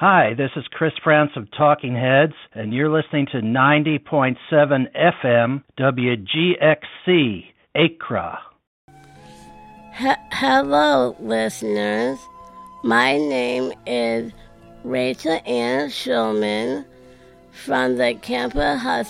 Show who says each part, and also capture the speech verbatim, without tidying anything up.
Speaker 1: Hi, this is Chris France of Talking Heads, and you're listening to ninety point seven F M W G X C, Accra.
Speaker 2: H- Hello, listeners. My name is Rachel Ann Schulman from the Campbell Hus-